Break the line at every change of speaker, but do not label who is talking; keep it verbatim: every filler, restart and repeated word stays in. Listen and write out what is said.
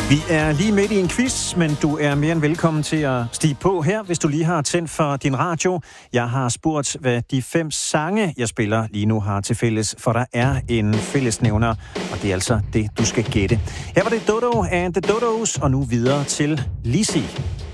Vi er lige midt i en quiz, men du er mere end velkommen til at stige på her, hvis du lige har tændt for din radio. Jeg har spurgt, hvad de fem sange, jeg spiller lige nu, har til fælles, for der er en fællesnævner, og det er altså det, du skal gætte. Her var det Dodo and the Dodos, og nu videre til Lizzie.